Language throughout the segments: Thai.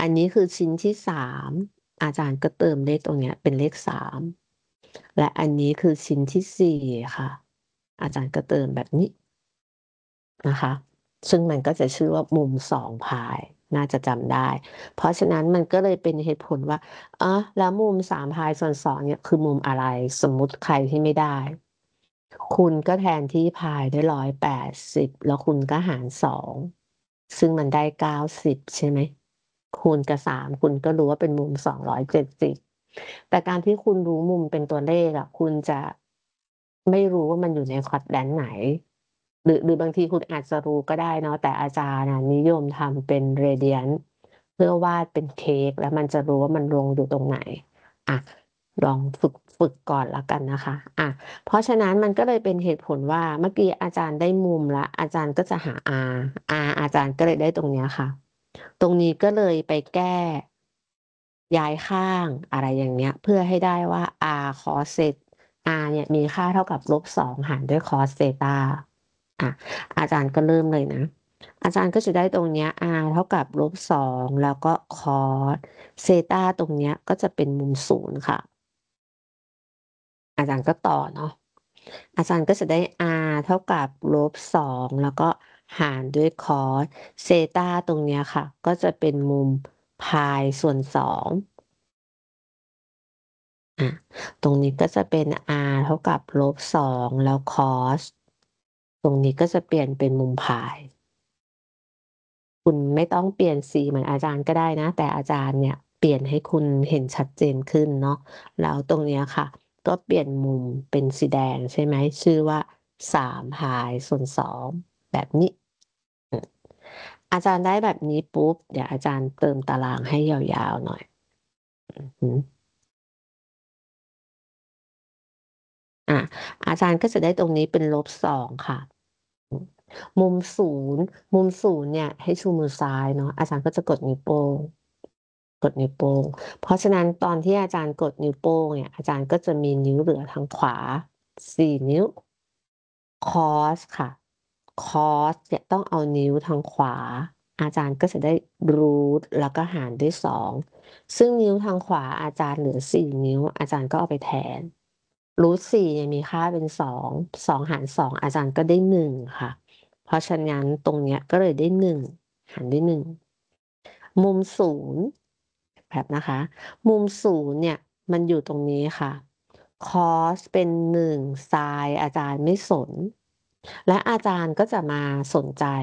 อันนี้คือชิ้นที่3อาจารย์ก็เติมเลขตรงเนี้ยเป็นเลข3และอันนี้คือชิ้นที่4ค่ะอาจารย์ก็เติมแบบนี้นะคะซึ่งมันก็จะชื่อว่ามุม2พายน่าจะจำได้เพราะฉะนั้นมันก็เลยเป็นเหตุผลว่าแล้วมุม3พายส่วน2เนี่ยคือมุมอะไรสมมุติใครที่ไม่ได้คุณก็แทนที่พายด้วย180แล้วคุณก็หาร2ซึ่งมันได้90ใช่ไหมคูณกับ3คุณก็รู้ว่าเป็นมุม270แต่การที่คุณรู้มุมเป็นตัวเลขอะคุณจะไม่รู้ว่ามันอยู่ใน quadrant ไหนหรือบางทีคุณอาจจะรู้ก็ได้เนาะแต่อาจารย์น่ะนิยมทำเป็น radiant เพื่อวาดเป็นเค้กแล้วมันจะรู้ว่ามันลงอยู่ตรงไหนอะลองฝึกก่อนแล้วกันนะคะเพราะฉะนั้นมันก็เลยเป็นเหตุผลว่าเมื่อกี้อาจารย์ได้มุมแล้วอาจารย์ก็จะหา อาจารย์ก็เลยได้ตรงเนี้ยค่ะตรงนี้ก็เลยไปแก้ย้ายข้างอะไรอย่างเงี้ยเพื่อให้ได้ว่า r cos เซต r เนี่ยมีค่าเท่ากับ-2หารด้วย cos เซตาอาจารย์ก็เริ่มเลยนะอาจารย์ก็จะได้ตรงเนี้ย r เท่ากับ-2แล้วก็ cos เซตาตรงเนี้ยก็จะเป็นมุม0ค่ะอาจารย์ก็ต่อเนาะอาจารย์ก็จะได้ r เท่ากับ-2แล้วก็หารด้วย cos เซตาตรงเนี้ยค่ะก็จะเป็นมุมพายส่วน2ตรงนี้ก็จะเป็น r เท่ากับ-2แล้ว cos ตรงนี้ก็จะเปลี่ยนเป็นมุมพายคุณไม่ต้องเปลี่ยนสีเหมือนอาจารย์ก็ได้นะแต่อาจารย์เนี่ยเปลี่ยนให้คุณเห็นชัดเจนขึ้นเนาะแล้วตรงเนี้ยค่ะก็เปลี่ยนมุมเป็นสีแดงใช่ไหมชื่อว่า3พายส่วน2แบบนี้อืมอาจารย์ได้แบบนี้ปุ๊บเดี๋ยวอาจารย์เติมตารางให้ยาวๆหน่อยอือฮึอาอาจารย์ก็จะได้ตรงนี้เป็น-2ค่ะอืมมุม0มุม0เนี่ยให้ชูมือซ้ายเนาะอาจารย์ก็จะกดนิ้วโป้ง กดนิ้วโป้งเพราะฉะนั้นตอนที่อาจารย์กดนิ้วโป้งเนี่ยอาจารย์ก็จะมีนิ้วเหลือทางขวา4นิ้ว cos ค่ะ cos เนี่ยต้องเอานิ้วทางขวาอาจารย์ก็จะได้ root แล้วก็หารด้วย2ซึ่งนิ้วทางขวาอาจารย์เหลือ4นิ้วอาจารย์ก็เอาไปแทน root 4เนี่ยมีค่าเป็น2 2หาร2อาจารย์ก็ได้1ค่ะเพราะฉะนั้นตรงเนี้ยก็เลยได้1หารด้วย1 มุม0แบบนะคะมุม0เนี่ยมันอยู่ตรงนี้ค่ะ cos เป็น1 sin อาจารย์ไม่สนและอาจารย์ก็จะมาสนใจ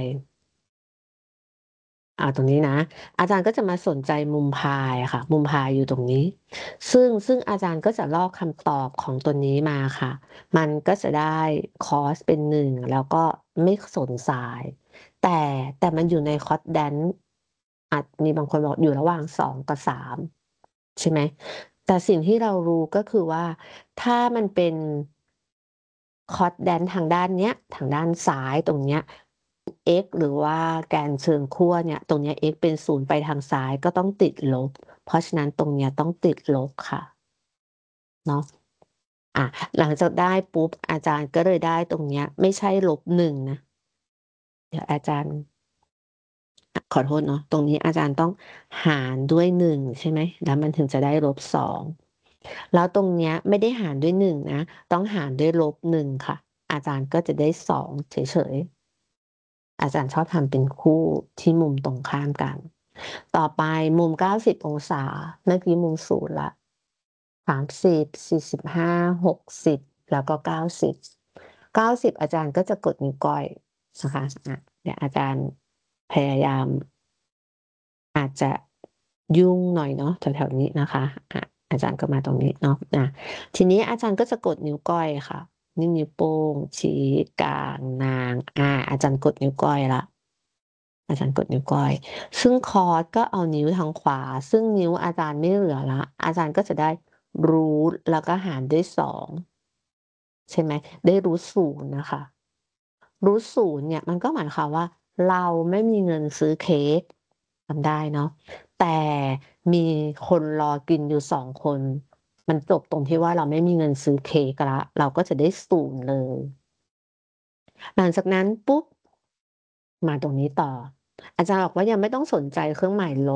ตรงนี้นะอาจารย์ก็จะมาสนใจมุมพายอะค่ะมุมพายอยู่ตรงนี้ซึ่งอาจารย์ก็จะลอกคำตอบของตัวนี้มาค่ะมันก็จะได้ cos เป็น1แล้วก็ไม่สน sin แต่แต่มันอยู่ใน quadrant มีบางคนบอกอยู่ระหว่าง2กับ3ใช่ไหมแต่สิ่งที่เรารู้ก็คือว่าถ้ามันเป็น quadrant ทางด้านเนี้ยทางด้านซ้ายตรงเนี้ย x หรือว่าแกนเชิงขั้วเนี่ยตรงเนี้ย x เป็น0ไปทางซ้ายก็ต้องติดลบเพราะฉะนั้นตรงเนี้ยต้องติดลบค่ะเนาะอ่ะหลังจากได้ปุ๊บอาจารย์ก็เลยได้ตรงเนี้ยไม่ใช่-1นะเดี๋ยวอาจารย์ขอโทษเนาะตรงนี้อาจารย์ต้องหารด้วย1ใช่ไหมแล้วมันถึงจะได้-2แล้วตรงเนี้ยไม่ได้หารด้วย1นะต้องหารด้วย-1ค่ะอาจารย์ก็จะได้2เฉยๆอาจารย์ชอบทำเป็นคู่ที่มุมตรงข้ามกันต่อไปมุม90องศาเมื่อกี้มุม0แล้ว30 45 60แล้วก็90 90อาจารย์ก็จะกดนิ้วก้อยนะคะเดี๋ยวอาจารย์พยายามอาจจะยุ่งหน่อยเนาะแถวๆนี้นะคะอาจารย์ก็มาตรงนี้เนาะทีนี้อาจารย์ก็จะกดนิ้วก้อยค่ะนิ้วโป้งชี้กลางนางอาจารย์กดนิ้วก้อยแล้วอาจารย์กดนิ้วก้อยซึ่งคอร์สก็เอานิ้วทางขวาซึ่งนิ้วอาจารย์ไม่เหลือแล้วอาจารย์ก็จะได้รูทแล้วก็หารด้วย2ใช่ไหมได้รูท0นะคะรูท0เนี่ยมันก็หมายความว่าเราไม่มีเงินซื้อเค้กจำได้เนาะแต่มีคนรอกินอยู่2คนมันจบตรงที่ว่าเราไม่มีเงินซื้อเค้กแล้วเราก็จะได้0เลยหลังจากนั้นปุ๊บมาตรงนี้ต่ออาจารย์บอกว่ายังไม่ต้องสนใจเครื่องหมายลบ